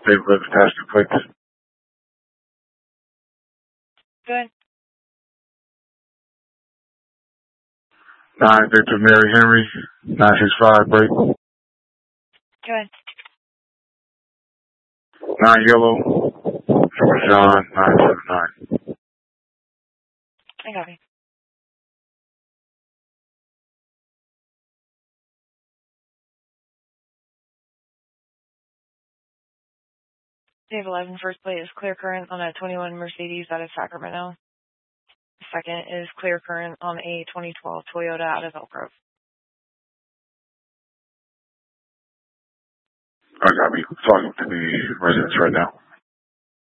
They live past the plates. Good. 9 Victor Mary Henry, 965 break. Good. 9 Yellow, Trevor John, 979. I copy. Dave 11, first plate is clear current on a 21 Mercedes out of Sacramento. Second is clear current on a 2012 Toyota out of Elk Grove. I got me talking to the residents right now.